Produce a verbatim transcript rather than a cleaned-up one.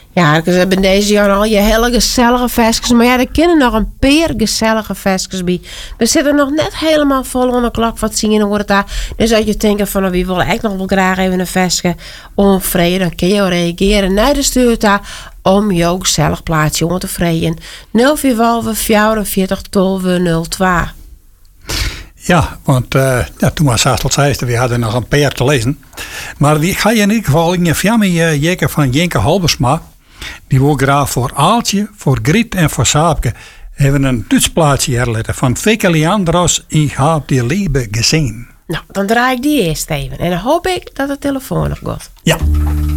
Ja, ik heb deze jaar al je hele gezellige festjes. Maar ja, er kunnen nog een paar gezellige festjes bij. We zitten nog net helemaal vol onder de klok wat zien wordt daar. Dus als je denkt van, nou, wie wil ik nog wel graag even een festje onvrede, dan kun je reageren naar de stuur daar om jouw gezellig plaatsje om te vreden. nul vier vierenveertig twaalf nul twee. Ja, want uh, ja, toen was het zei we hadden nog een paar te lezen. Maar die ga je in ieder geval in je famille uh, jeker van Jenke Halbersma. Die wil graag voor Aaltje, voor Griet en voor Saapke even een Duits plaatsje herletten van Feke Leandros in Haap die Liebe gezien. Nou, dan draai ik die eerst even. En dan hoop ik dat de telefoon nog gaat. Ja.